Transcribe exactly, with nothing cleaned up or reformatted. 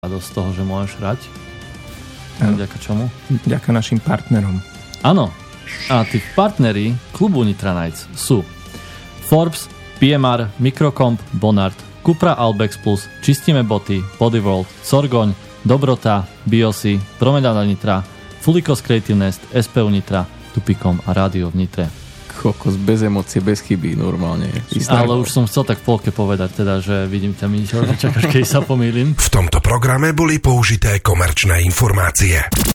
radosť z toho, že môžeš hrať. Vďaka čomu? Vďaka našim partnerom. Áno. A tí partneri klubu Nitra Nights sú Forbes, pé em er, Microcomp, Bonard, Cupra Albex Plus, Čistíme boty, Bodyworld, Sorgoň, Dobrota, Biosy, Promedana Nitra, Fulikos Creative Nest, es pé ú Nitra, Tupicom a Rádio v Nitre. Kokos, bez emócie, bez chyby, normálne. Ale už som chcel tak v polke povedať, teda, že vidím ťa, Míšo, že čakáš, keď sa pomýlim. V tomto programe boli použité komerčné informácie.